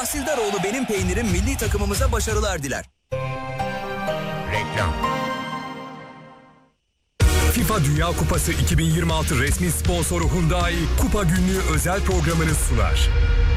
Tahsildaroğlu Benim Peynirim milli takımımıza başarılar diler. Reklam. FIFA Dünya Kupası 2026 resmi sponsoru Hyundai Kupa Günlüğü özel programını sunar.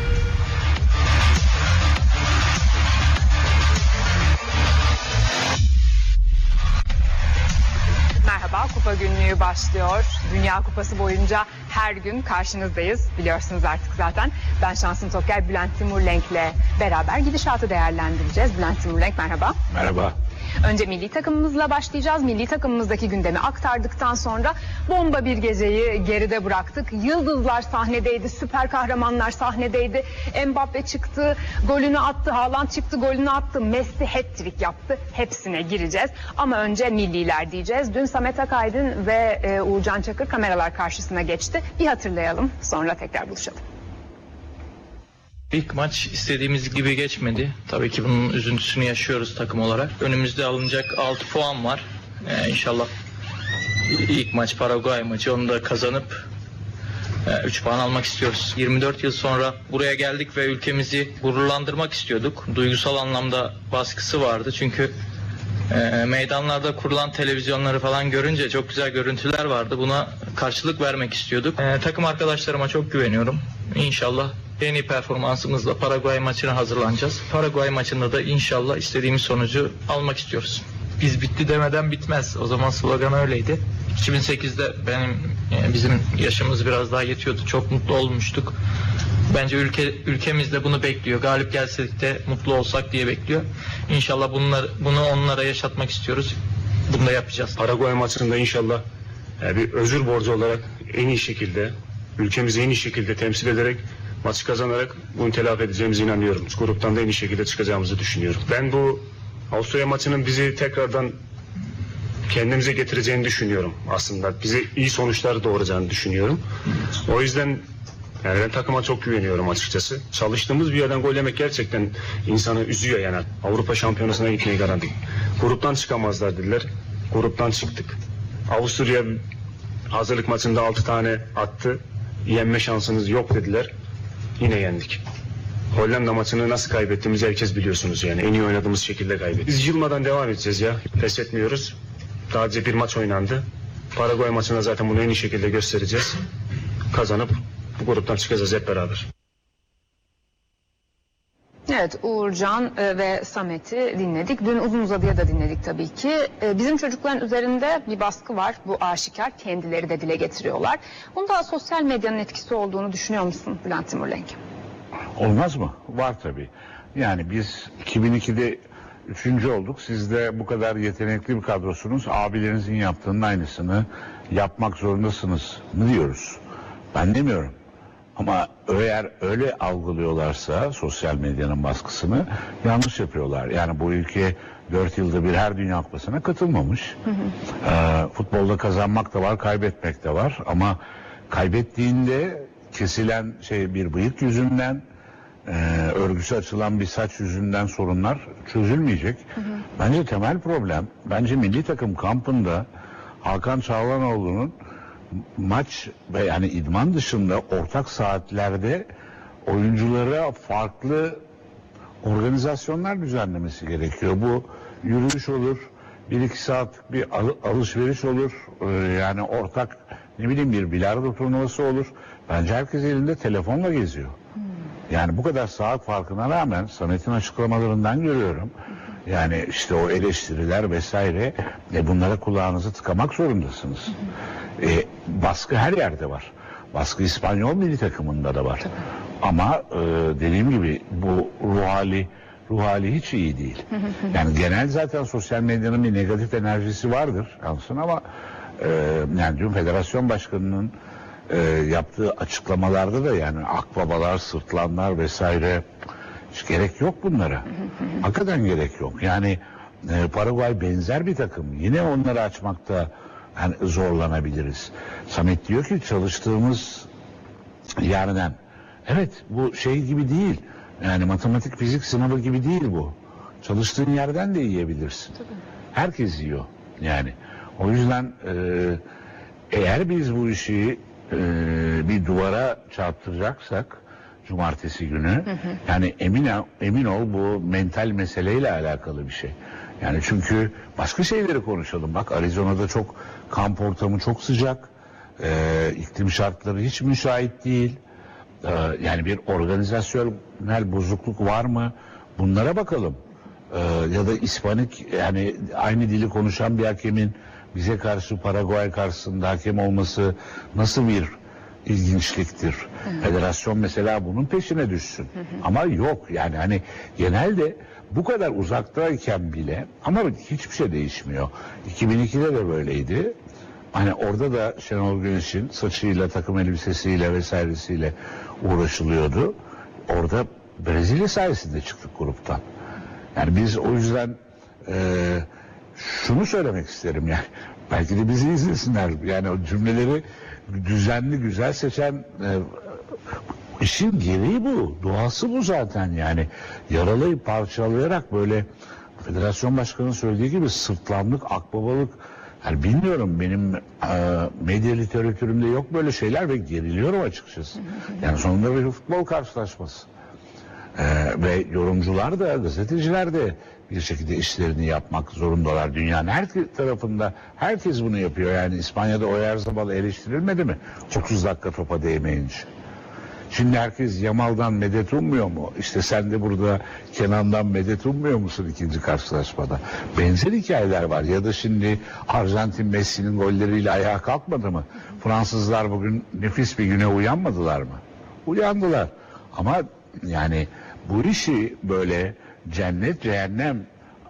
Merhaba, Kupa Günlüğü başlıyor. Dünya Kupası boyunca her gün karşınızdayız. Biliyorsunuz artık zaten. Ben Şansın Toker, Bülent Timurlenk'le beraber gidişatı değerlendireceğiz. Bülent Timurlenk, merhaba. Merhaba. Önce milli takımımızla başlayacağız. Milli takımımızdaki gündemi aktardıktan sonra bomba bir geceyi geride bıraktık. Yıldızlar sahnedeydi, süper kahramanlar sahnedeydi. Mbappe çıktı, golünü attı. Haaland çıktı, golünü attı. Messi hat-trick yaptı. Hepsine gireceğiz. Ama önce milliler diyeceğiz. Dün Samet Akaydın ve Uğurcan Çakır kameralar karşısına geçti. Bir hatırlayalım, sonra tekrar buluşalım. İlk maç istediğimiz gibi geçmedi. Tabii ki bunun üzüntüsünü yaşıyoruz takım olarak. Önümüzde alınacak 6 puan var. İnşallah ilk maç Paraguay maçı, onu da kazanıp 3 puan almak istiyoruz. 24 yıl sonra buraya geldik ve ülkemizi gururlandırmak istiyorduk. Duygusal anlamda baskısı vardı çünkü meydanlarda kurulan televizyonları falan görünce çok güzel görüntüler vardı. Buna karşılık vermek istiyorduk. Takım arkadaşlarıma çok güveniyorum. İnşallah en iyi performansımızla Paraguay maçına hazırlanacağız. Paraguay maçında da inşallah istediğimiz sonucu almak istiyoruz. Biz bitti demeden bitmez. O zaman slogan öyleydi. 2008'de bizim yaşımız biraz daha yetiyordu. Çok mutlu olmuştuk. Bence ülkemiz de bunu bekliyor. Galip gelsek de mutlu olsak diye bekliyor. İnşallah bunu onlara yaşatmak istiyoruz. Bunu da yapacağız. Paraguay maçında inşallah bir özür borcu olarak en iyi şekilde, ülkemizi en iyi şekilde temsil ederek, maçı kazanarak bunu telafi edeceğimize inanıyorum. Gruptan da en iyi şekilde çıkacağımızı düşünüyorum. Ben bu Avusturya maçının bizi tekrardan kendimize getireceğini düşünüyorum aslında. Bize iyi sonuçlar doğuracağını düşünüyorum. O yüzden ben takıma çok güveniyorum açıkçası. Çalıştığımız bir yerden gol yemek gerçekten insanı üzüyor yani. Avrupa Şampiyonası'na gitmeyi garanti. Gruptan çıkamazlar dediler. Gruptan çıktık. Avusturya hazırlık maçında 6 tane attı. Yenme şansınız yok dediler. Yine yendik. Hollanda maçını nasıl kaybettiğimizi herkes biliyorsunuz yani. En iyi oynadığımız şekilde kaybettik. Biz yılmadan devam edeceğiz ya. Pes etmiyoruz. Sadece bir maç oynandı. Paraguay maçında zaten bunu en iyi şekilde göstereceğiz. Kazanıp bu gruptan çıkacağız hep beraber. Evet, Uğurcan ve Samet'i dinledik. Dün uzun uzadıya da dinledik tabii ki. Bizim çocukların üzerinde bir baskı var. Bu aşikar. Kendileri de dile getiriyorlar. Bunda sosyal medyanın etkisi olduğunu düşünüyor musun Bülent Timurlenk? Olmaz mı? Var tabii. Yani biz 2002'de 3. olduk. Siz de bu kadar yetenekli bir kadrosunuz. Abilerinizin yaptığının aynısını yapmak zorundasınız mı diyoruz. Ben demiyorum. Ama eğer öyle algılıyorlarsa sosyal medyanın baskısını yanlış yapıyorlar. Yani bu ülke 4 yılda bir her Dünya Kupası'na katılmamış. Futbolda kazanmak da var, kaybetmek de var. Ama kaybettiğinde kesilen bir bıyık yüzünden, örgüsü açılan bir saç yüzünden sorunlar çözülmeyecek. Bence temel problem, milli takım kampında Hakan Çalhanoğlu'nun maç ve yani idman dışında ortak saatlerde oyunculara farklı organizasyonlar düzenlemesi gerekiyor. Bu yürüyüş olur, 1-2 saat bir alışveriş olur, yani ortak bir bilardo turnuvası olur. Bence herkes elinde telefonla geziyor. Yani bu kadar saat farkına rağmen Samet'in açıklamalarından görüyorum. Yani işte o eleştiriler vesaire, bunlara kulağınızı tıkamak zorundasınız. Baskı her yerde var. Baskı İspanyol milli takımında da var. Ama dediğim gibi bu ruh hali hiç iyi değil. Yani genel zaten sosyal medyanın bir negatif enerjisi vardır Yansın ama yani dün federasyon başkanının yaptığı açıklamalarda da yani akbabalar, sırtlanlar vesaire hiç gerek yok bunlara. Hakikaten gerek yok. Yani Paraguay benzer bir takım. Yine onları açmakta yani zorlanabiliriz. Samet diyor ki çalıştığımız yerden. Evet, bu şey gibi değil. Yani matematik fizik sınavı gibi değil bu. Çalıştığın yerden de yiyebilirsin. Tabii. Herkes yiyor yani. O yüzden eğer biz bu işi bir duvara çarptıracaksak, cumartesi günü. Yani emin ol bu mental meseleyle alakalı bir şey. Yani çünkü başka şeyleri konuşalım. Bak Arizona'da çok kamp ortamı çok sıcak. İklim şartları hiç müsait değil. Yani bir organizasyonel bozukluk var mı? Bunlara bakalım. Ya da İspanik, yani aynı dili konuşan bir hakemin bize karşı Paraguay karşısında hakem olması nasıl bir ilginçliktir. Federasyon mesela bunun peşine düşsün. Ama yok yani, hani genelde bu kadar uzaktayken bile, ama hiçbir şey değişmiyor. 2002'de de böyleydi. Hani orada da Şenol Güneş'in saçıyla, takım elbisesiyle vesairesiyle uğraşılıyordu. Orada Brezilya sayesinde çıktık gruptan. Yani biz o yüzden şunu söylemek isterim yani. Belki de bizi izlesinler. Yani o cümleleri düzenli, güzel seçen işin gereği bu. Doğası bu zaten yani. Yaralayıp parçalayarak böyle federasyon başkanının söylediği gibi sırtlanlık, akbabalık, yani bilmiyorum, benim medya literatürümde yok böyle şeyler ve geriliyorum açıkçası. Yani sonunda bir futbol karşılaşması. Ve yorumcular da, gazeteciler de bir şekilde işlerini yapmak zorundalar. Dünyanın her tarafında herkes bunu yapıyor. Yani İspanya'da Oyarzabal eleştirilmedi mi? 30 dakika topa değmeyince. Şimdi herkes Yamal'dan medet ummuyor mu? İşte sen de burada Kenan'dan medet ummuyor musun ikinci karşılaşmada? Benzer hikayeler var. Ya da şimdi Arjantin Messi'nin golleriyle ayağa kalkmadı mı? Fransızlar bugün nefis bir güne uyanmadılar mı? Uyandılar. Ama yani bu işi böyle cennet cehennem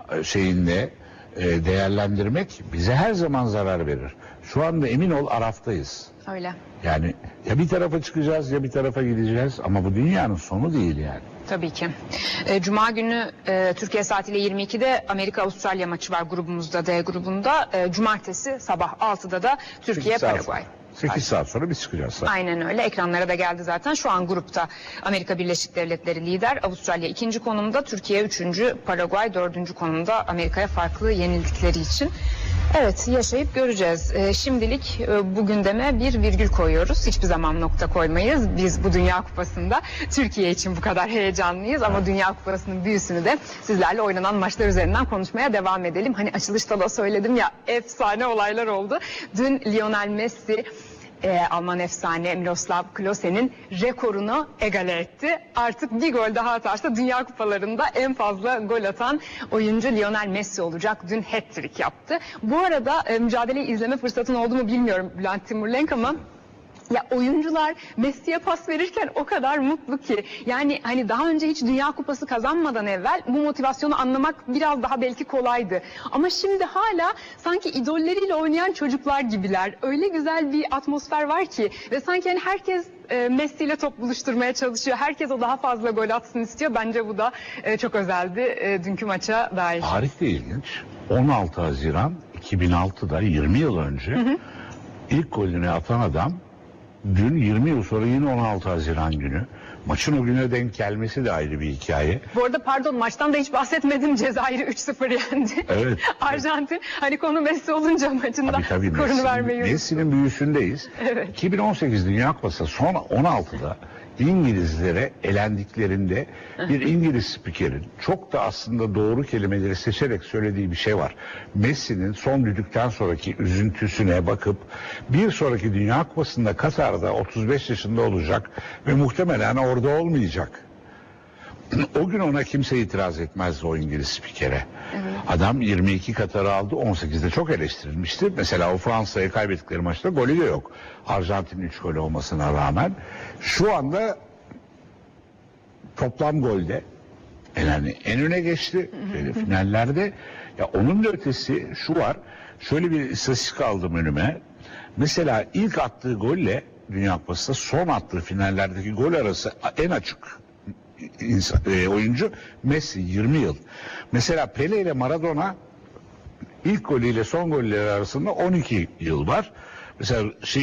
şeyinde değerlendirmek bize her zaman zarar verir. Şu anda emin ol Araf'tayız. Öyle. Yani ya bir tarafa çıkacağız ya bir tarafa gideceğiz, ama bu dünyanın sonu değil yani. Tabii ki. Cuma günü Türkiye saatiyle 22'de Amerika-Avustralya maçı var grubumuzda, D grubunda. Cumartesi sabah 6'da da Türkiye-Paraguay. 8 saat sonra biz çıkacağız. Aynen öyle. Ekranlara da geldi zaten. Şu an grupta Amerika Birleşik Devletleri lider, Avustralya 2. konumda, Türkiye 3. Paraguay 4. konumda, Amerika'ya farklı yenildikleri için. Evet, yaşayıp göreceğiz. Şimdilik bu gündeme bir virgül koyuyoruz. Hiçbir zaman nokta koymayız. Biz bu Dünya Kupası'nda Türkiye için bu kadar heyecanlıyız. Ama Dünya Kupası'nın büyüsünü de sizlerle oynanan maçlar üzerinden konuşmaya devam edelim. Hani açılışta da söyledim ya, efsane olaylar oldu. Dün Lionel Messi Alman efsane Miroslav Klose'nin rekorunu egale etti. Artık bir gol daha atarsa Dünya Kupalarında en fazla gol atan oyuncu Lionel Messi olacak. Dün hat-trick yaptı. Bu arada mücadeleyi izleme fırsatın oldu mu bilmiyorum Bülent Timurlenk, ama ya oyuncular Messi'ye pas verirken o kadar mutlu ki. Yani hani daha önce hiç Dünya Kupası kazanmadan evvel bu motivasyonu anlamak biraz daha belki kolaydı. Ama şimdi hala sanki idolleriyle oynayan çocuklar gibiler. Öyle güzel bir atmosfer var ki ve sanki hani herkes Messi ile top buluşturmaya çalışıyor. Herkes o daha fazla gol atsın istiyor. Bence bu da çok özeldi dünkü maça dair. Tarih de ilginç. 16 Haziran 2006'da 20 yıl önce ilk golünü atan adam dün 20 yıl sonra yine 16 Haziran günü. Maçın o güne denk gelmesi de ayrı bir hikaye. Bu arada pardon, maçtan da hiç bahsetmedim. Cezayir'i 3-0 yendi. Evet. Arjantin hani konu Messi olunca maçında tabii, skorunu vermeyi unuttu. Messi'nin büyüsündeyiz. Evet. 2018 Dünya Kupası son 16'da İngilizlere elendiklerinde bir İngiliz spikerin çok da aslında doğru kelimeleri seçerek söylediği bir şey var. Messi'nin son düdükten sonraki üzüntüsüne bakıp bir sonraki Dünya Kupası'nda Katar'da 35 yaşında olacak ve muhtemelen orada olmayacak. O gün ona kimse itiraz etmezdi, o İngiliz spikere. Evet. Adam 22 Katar'ı aldı, 18'de çok eleştirilmişti. Mesela o Fransa'ya kaybettikleri maçta golü de yok. Arjantin'in 3 golü olmasına rağmen. Şu anda toplam golde yani en öne geçti finallerde. Ya onun da ötesi şu var. Şöyle bir istatistik aldım önüme. Mesela ilk attığı golle Dünya Kupası'nda son attığı finallerdeki gol arası en açık oyuncu Messi, 20 yıl. Mesela Pele ile Maradona ilk golüyle son golleri arasında 12 yıl var. Mesela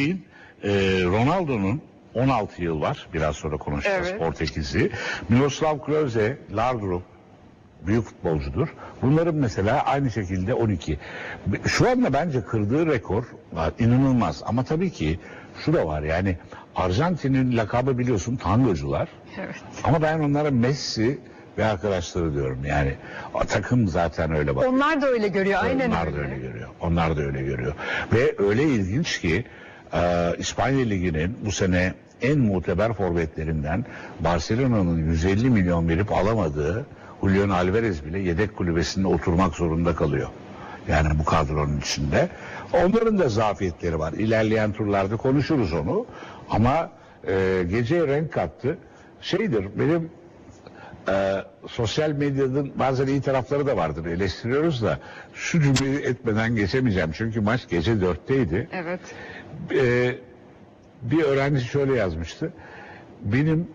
Ronaldo'nun 16 yıl var. Biraz sonra konuşacağız, evet. Portekizli. Miroslav Klose, Laudrup büyük futbolcudur. Bunların mesela aynı şekilde 12. Şu anda bence kırdığı rekor inanılmaz. Ama tabii ki şu da var yani Arjantin'in lakabı biliyorsun tangocular. Evet. Ama ben onlara Messi ve arkadaşları diyorum yani o takım zaten öyle bakıyor. Onlar da öyle görüyor, aynen Onlar da öyle görüyor. Onlar da öyle görüyor. Ve öyle ilginç ki İspanya Ligi'nin bu sene en muteber forvetlerinden Barcelona'nın 150 milyon verip alamadığı Julián Alvarez bile yedek kulübesinde oturmak zorunda kalıyor. Yani bu kadronun içinde. Onların da zafiyetleri var. İlerleyen turlarda konuşuruz onu. Ama geceye renk kattı. Şeydir benim sosyal medyanın bazen iyi tarafları da vardır. Eleştiriyoruz da şu cümleyi etmeden geçemeyeceğim. Çünkü maç gece 4'teydi. Evet. Bir öğrenci şöyle yazmıştı. Benim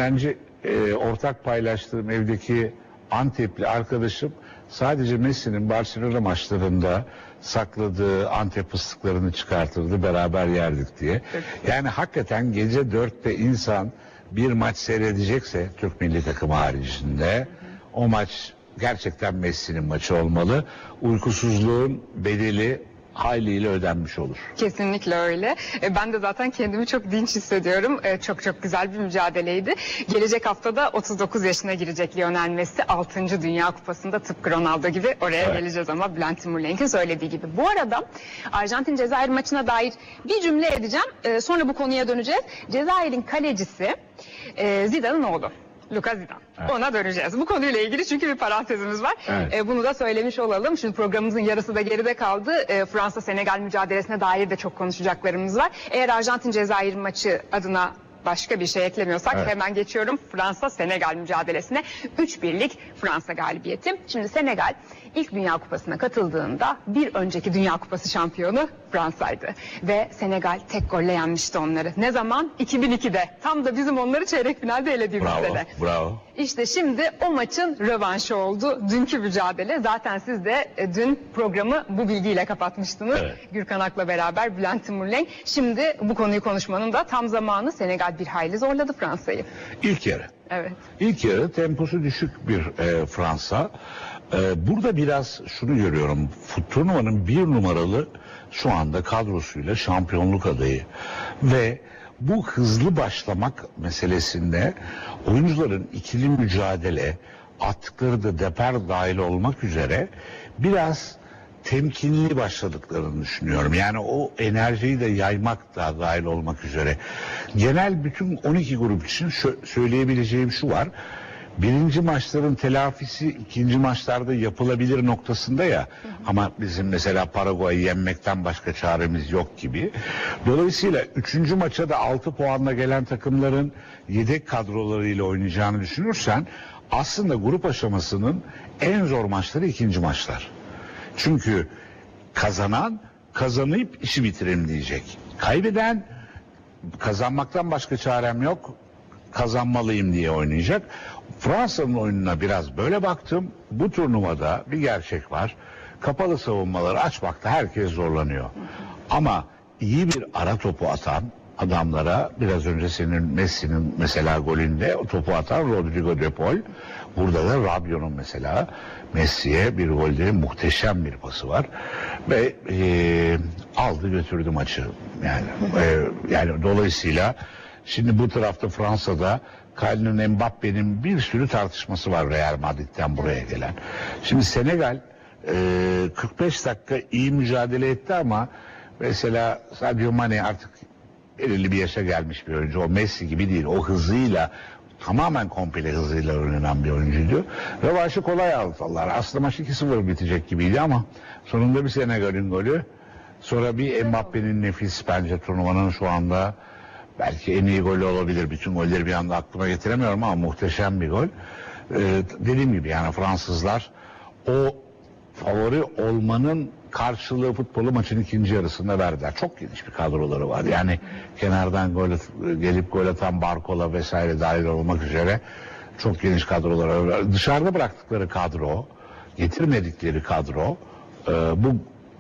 ortak paylaştığım evdeki Antepli arkadaşım sadece Messi'nin Barcelona maçlarında sakladığı Antep fıstıklarını çıkartırdı, beraber yerdik diye. Yani hakikaten gece 4'te insan bir maç seyredecekse Türk milli takımı haricinde o maç gerçekten Messi'nin maçı olmalı. Uykusuzluğun bedeli hayliyle ödenmiş olur. Kesinlikle öyle. Ben de zaten kendimi çok dinç hissediyorum. Çok güzel bir mücadeleydi. Gelecek haftada 39 yaşına girecek Lionel Messi 6. Dünya Kupası'nda tıpkı Ronaldo gibi oraya geleceğiz ama Bülent Timurlenk'in söylediği gibi. Bu arada Arjantin-Cezayir maçına dair bir cümle edeceğim. Sonra bu konuya döneceğiz. Cezayir'in kalecisi Zidane'ın oğlu. Lucas Zidane. Evet. Ona döneceğiz. Bu konuyla ilgili çünkü bir parantezimiz var. Evet. Bunu da söylemiş olalım. Şimdi programımızın yarısı da geride kaldı. Fransa-Senegal mücadelesine dair de çok konuşacaklarımız var. Eğer Arjantin-Cezayir maçı adına başka bir şey eklemiyorsak hemen geçiyorum Fransa-Senegal mücadelesine. 3-1'lik Fransa galibiyeti. Şimdi Senegal ilk Dünya Kupası'na katıldığında bir önceki Dünya Kupası şampiyonu Fransa'ydı. Ve Senegal tek golle yenmişti onları. Ne zaman? 2002'de. Tam da bizim onları çeyrek finalde elediğimiz sene. Bravo. İşte şimdi o maçın rövanşı oldu. Dünkü mücadele. Zaten siz de dün programı bu bilgiyle kapatmıştınız. Evet. Gürkan Ak'la beraber Bülent Timurlenk. Şimdi bu konuyu konuşmanın da tam zamanı. Senegal bir hayli zorladı Fransa'yı. İlk yarı. Evet. İlk yarı temposu düşük bir Fransa. Burada biraz şunu görüyorum. Turnuvanın bir numaralı şu anda kadrosuyla şampiyonluk adayı. Ve bu hızlı başlamak meselesinde oyuncuların ikili mücadele, attıkları da deper dahil olmak üzere biraz temkinli başladıklarını düşünüyorum. Yani o enerjiyi de yaymak da dahil olmak üzere. Genel bütün 12 grup için söyleyebileceğim şu var. Birinci maçların telafisi ikinci maçlarda yapılabilir noktasında ya. Ama bizim mesela Paraguay'ı yenmekten başka çaremiz yok gibi. Dolayısıyla 3. maça da 6 puanla gelen takımların yedek kadrolarıyla oynayacağını düşünürsen aslında grup aşamasının en zor maçları ikinci maçlar. Çünkü kazanan kazanıp işi bitirelim diyecek. Kaybeden kazanmaktan başka çarem yok, kazanmalıyım diye oynayacak. Fransa'nın oyununa biraz böyle baktım. Bu turnuvada bir gerçek var. Kapalı savunmaları açmakta herkes zorlanıyor. Ama iyi bir ara topu atan adamlara, biraz önce senin Messi'nin mesela golünde o topu atan Rodrigo de Paul, burada da Rabiot'un mesela Messi'ye bir golde muhteşem bir pası var ve aldı götürdü maçı yani dolayısıyla şimdi bu tarafta Fransa'da Kylian Mbappe'nin bir sürü tartışması var Real Madrid'den buraya gelen. Şimdi Senegal 45 dakika iyi mücadele etti ama mesela Sadio Mane artık belirli bir yaşa gelmiş bir oyuncu. O Messi gibi değil. O hızıyla tamamen komple hızıyla oynanan bir oyuncuydu. Rövanşı kolay aldılar. Aslında maç 2-0 bitecek gibiydi ama sonunda bir Senegal'in golü. Sonra bir Mbappe'nin nefis bence turnuvanın şu anda belki en iyi golü olabilir. Bütün golleri bir anda aklıma getiremiyorum ama muhteşem bir gol. Dediğim gibi yani Fransızlar o favori olmanın karşılığı futbolu maçın ikinci yarısında verdiler. Çok geniş bir kadroları var. Yani kenardan gelip gol atan Barcola vesaire dahil olmak üzere çok geniş kadroları var. Dışarıda bıraktıkları kadro, getirmedikleri kadro bu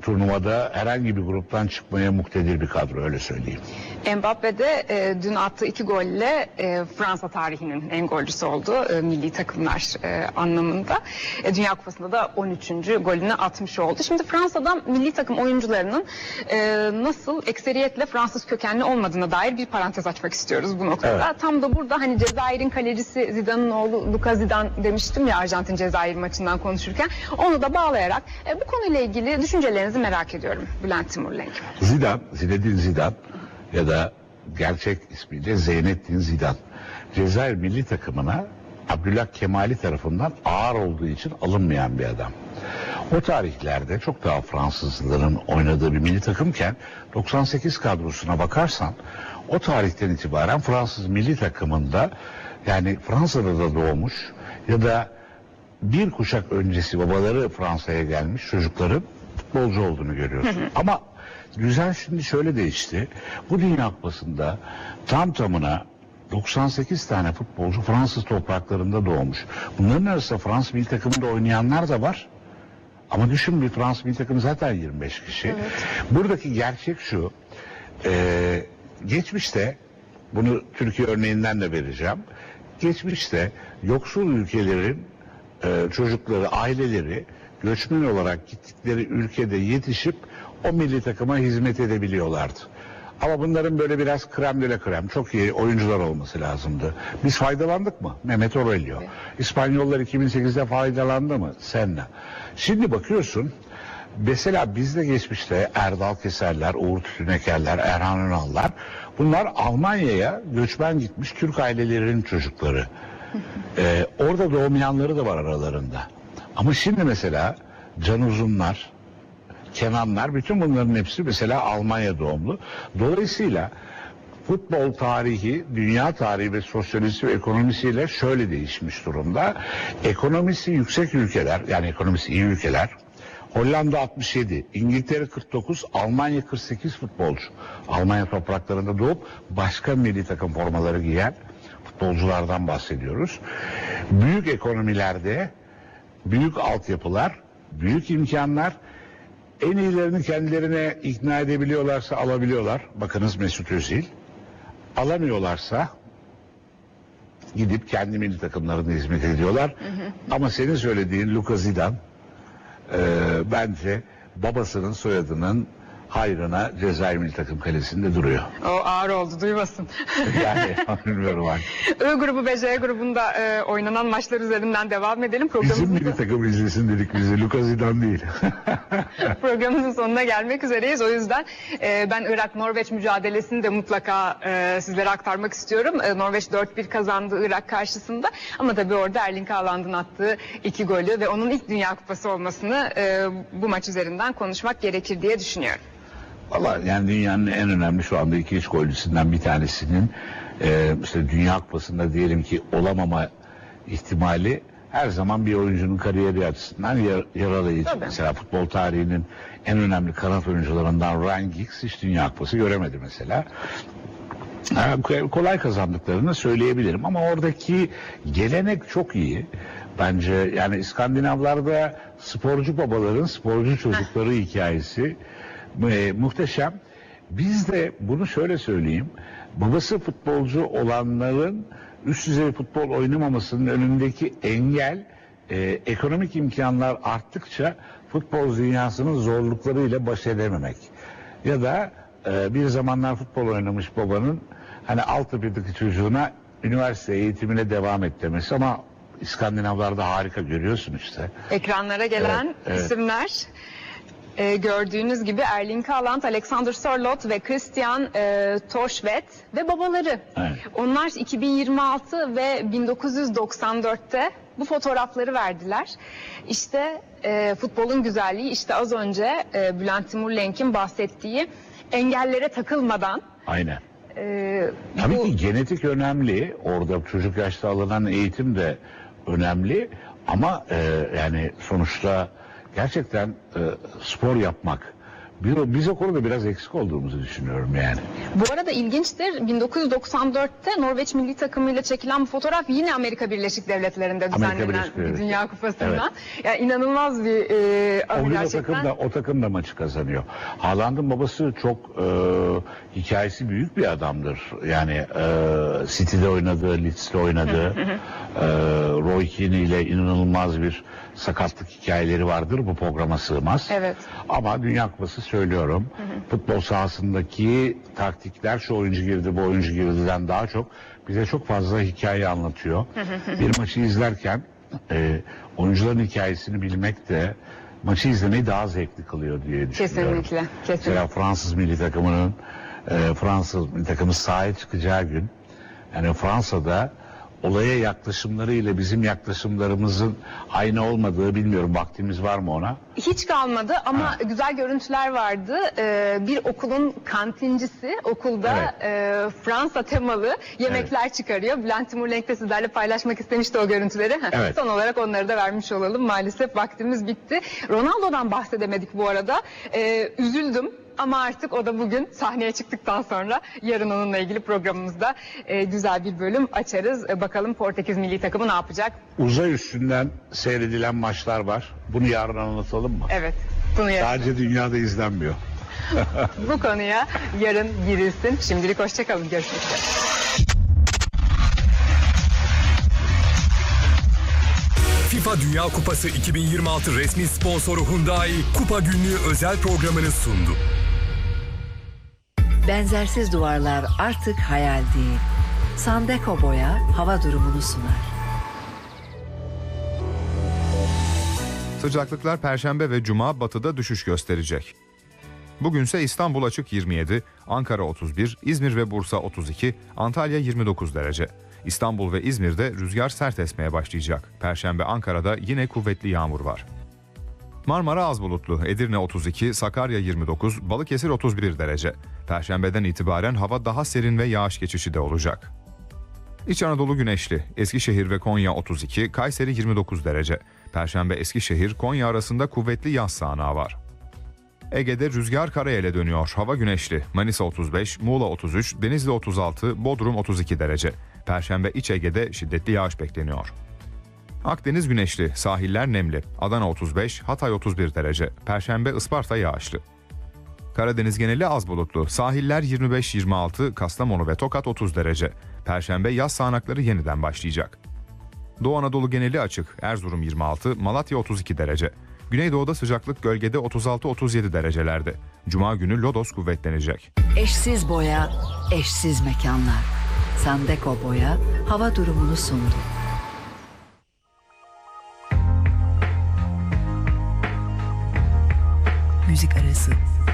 turnuvada herhangi bir gruptan çıkmaya muktedir bir kadro, öyle söyleyeyim. Mbappe de dün attığı 2 golle Fransa tarihinin en golcüsü oldu milli takımlar anlamında. Dünya Kupası'nda da 13. golünü atmış oldu. Şimdi Fransa'dan milli takım oyuncularının nasıl ekseriyetle Fransız kökenli olmadığına dair bir parantez açmak istiyoruz bu noktada. Evet. Tam da burada hani Cezayir'in kalecisi Zidane'ın oğlu Lucas Zidane demiştim ya Arjantin Cezayir maçından konuşurken. Onu da bağlayarak bu konuyla ilgili düşüncelerinizi merak ediyorum Bülent Timurlenk. Zinedine Zidane ya da gerçek ismiyle Zeynettin Zidane, Cezayir milli takımına Abdullah Kemali tarafından ağır olduğu için alınmayan bir adam. O tarihlerde çok daha Fransızların oynadığı bir milli takımken 98 kadrosuna bakarsan o tarihten itibaren Fransız milli takımında, yani Fransa'da da doğmuş ya da bir kuşak öncesi babaları Fransa'ya gelmiş çocukların futbolcu olduğunu görüyorsun. Ama güzel, şimdi şöyle değişti. Bu Dünya Kupası'nda tam tamına 98 tane futbolcu Fransız topraklarında doğmuş. Bunların arasında Fransız milli takımında oynayanlar da var. Ama düşün, bir Fransız milli takımı zaten 25 kişi. Evet. Buradaki gerçek şu. Geçmişte, bunu Türkiye örneğinden de vereceğim. Geçmişte yoksul ülkelerin çocukları, aileleri göçmen olarak gittikleri ülkede yetişip o milli takıma hizmet edebiliyorlardı. Ama bunların böyle biraz krem de la krem, çok iyi oyuncular olması lazımdı. Biz faydalandık mı? Mehmet Aurelio. Evet. İspanyollar 2008'de faydalandı mı? Senna. Şimdi bakıyorsun, mesela bizde geçmişte Erdal Keserler, Uğur Tütünekerler, Erhan Önallar, bunlar Almanya'ya göçmen gitmiş Türk ailelerinin çocukları. Orada doğmayanları da var aralarında. Ama şimdi mesela Can Uzunlar, Kenanlar, bütün bunların hepsi mesela Almanya doğumlu. Dolayısıyla futbol tarihi, dünya tarihi ve sosyolojisi ve ekonomisiyle şöyle değişmiş durumda. Ekonomisi yüksek ülkeler, yani ekonomisi iyi ülkeler, Hollanda 67, İngiltere 49, Almanya 48 futbolcu. Almanya topraklarında doğup başka milli takım formaları giyen futbolculardan bahsediyoruz. Büyük ekonomilerde büyük altyapılar, büyük imkanlar, en iyilerini kendilerine ikna edebiliyorlarsa alabiliyorlar. Bakınız Mesut Özil. Alamıyorlarsa gidip kendi milli takımlarına hizmet ediyorlar. Ama senin söylediğin Lucas Zidane bence babasının soyadının hayrına Cezayir milli takım kalesinde duruyor. O ağır oldu, duymasın. Yani bilmiyorum ben. I grubu ve J grubunda oynanan maçlar üzerinden devam edelim. Bizim milli takım izlesin dedik bize, Lucas Zidane değil. Programımızın sonuna gelmek üzereyiz. O yüzden ben Irak-Norveç mücadelesini de mutlaka sizlere aktarmak istiyorum. Norveç 4-1 kazandı Irak karşısında. Ama tabii orada Erling Haaland'ın attığı 2 golü ve onun ilk Dünya Kupası olmasını bu maç üzerinden konuşmak gerekir diye düşünüyorum. Vallahi yani dünyanın en önemli şu anda 2-3 golcüsünden bir tanesinin işte Dünya Kupası'nda diyelim ki olamama ihtimali her zaman bir oyuncunun kariyeri açısından yaralayıcı. Tabii. Mesela futbol tarihinin en önemli kanat oyuncularından Ryan Giggs hiç Dünya Kupası göremedi mesela. Kolay kazandıklarını söyleyebilirim ama oradaki gelenek çok iyi. Bence yani İskandinavlarda sporcu babaların sporcu çocukları hikayesi muhteşem. Biz de bunu şöyle söyleyeyim. Babası futbolcu olanların üst düzey futbol oynamamasının önündeki engel ekonomik imkanlar arttıkça futbol dünyasının zorluklarıyla baş edememek. Ya da bir zamanlar futbol oynamış babanın hani altyapıdaki çocuğuna üniversite eğitimine devam et demesi, ama İskandinavlarda harika, görüyorsun işte. Ekranlara gelen isimler. Gördüğünüz gibi Erling Haaland, Alexander Sørloth ve Christian Thorstvedt ve babaları. Evet. Onlar 2026 ve 1994'te bu fotoğrafları verdiler. İşte futbolun güzelliği, işte az önce Bülent Timurlenk'in bahsettiği engellere takılmadan. Aynen. Tabii ki genetik önemli. Orada çocuk yaşta alınan eğitim de önemli. Ama yani sonuçta gerçekten spor yapmak, Biz o konuda biraz eksik olduğumuzu düşünüyorum yani. Bu arada ilginçtir. 1994'te Norveç milli takımıyla çekilen bu fotoğraf yine Amerika Birleşik Devletleri'nde düzenlenen Birleşik bir Devletleri. Dünya Kupası'ndan. Evet. Yani inanılmaz bir anı O gün gerçekten. o takım da maçı kazanıyor. Haaland'ın babası çok hikayesi büyük bir adamdır. Yani City'de oynadı, Leeds'te oynadı. Roy Keane ile inanılmaz bir sakatlık hikayeleri vardır. Bu programa sığmaz. Evet. Ama Dünya Kupası söylüyorum. Futbol sahasındaki taktikler şu oyuncu girdi, bu oyuncu girdiden daha çok bize çok fazla hikaye anlatıyor. Bir maçı izlerken oyuncuların hikayesini bilmek de maçı izlemeyi daha zevkli kılıyor diye düşünüyorum. Kesinlikle. Mesela Fransız milli takımı sahaya çıkacağı gün, yani Fransa'da olaya yaklaşımlarıyla bizim yaklaşımlarımızın aynı olmadığı, bilmiyorum vaktimiz var mı ona? Hiç kalmadı ama güzel görüntüler vardı. Bir okulun kantincisi okulda Fransa temalı yemekler çıkarıyor. Bülent Timurlenk de sizlerle paylaşmak istemişti o görüntüleri. Evet. Son olarak onları da vermiş olalım. Maalesef vaktimiz bitti. Ronaldo'dan bahsedemedik bu arada. Üzüldüm. Ama artık o da bugün sahneye çıktıktan sonra yarın onunla ilgili programımızda güzel bir bölüm açarız. Bakalım Portekiz milli takımı ne yapacak? Uzay üstünden seyredilen maçlar var. Bunu yarın anlatalım mı? Evet. Bunu yarın. Sadece dünyada izlenmiyor. Bu konuya yarın girilsin. Şimdilik hoşçakalın. Görüşmek üzere. FIFA Dünya Kupası 2026 resmi sponsoru Hyundai Kupa Günlüğü özel programını sundu. Benzersiz duvarlar artık hayal değil. Sandeko Boya hava durumunu sunar. Sıcaklıklar Perşembe ve Cuma batıda düşüş gösterecek. Bugünse İstanbul açık 27, Ankara 31, İzmir ve Bursa 32, Antalya 29 derece. İstanbul ve İzmir'de rüzgar sert esmeye başlayacak. Perşembe Ankara'da yine kuvvetli yağmur var. Marmara az bulutlu, Edirne 32, Sakarya 29, Balıkesir 31 derece. Perşembeden itibaren hava daha serin ve yağış geçişi de olacak. İç Anadolu güneşli, Eskişehir ve Konya 32, Kayseri 29 derece. Perşembe Eskişehir, Konya arasında kuvvetli yaz sağanağı var. Ege'de rüzgar karayele dönüyor, hava güneşli. Manisa 35, Muğla 33, Denizli 36, Bodrum 32 derece. Perşembe İç Ege'de şiddetli yağış bekleniyor. Akdeniz güneşli, sahiller nemli. Adana 35, Hatay 31 derece. Perşembe Isparta yağışlı. Karadeniz geneli az bulutlu. Sahiller 25-26, Kastamonu ve Tokat 30 derece. Perşembe yaz sağanakları yeniden başlayacak. Doğu Anadolu geneli açık. Erzurum 26, Malatya 32 derece. Güneydoğu'da sıcaklık gölgede 36-37 derecelerde. Cuma günü lodos kuvvetlenecek. Eşsiz boya, eşsiz mekanlar. Sandeko Boya hava durumunu sundu. Müzik arası.